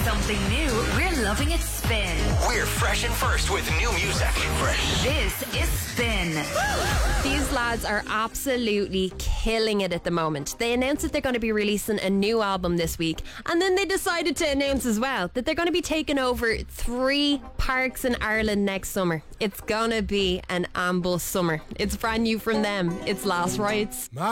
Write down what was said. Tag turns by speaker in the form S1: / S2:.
S1: something new, we're loving it Spin.
S2: We're fresh and first with new music. Fresh.
S1: This is Spin.
S3: These lads are absolutely killing it at the moment. They announced that they're going to be releasing a new album this week, and then they decided to announce as well that they're going to be taking over 3 parks in Ireland next summer. It's going to be an amble summer. It's brand new from them. It's Last Rites.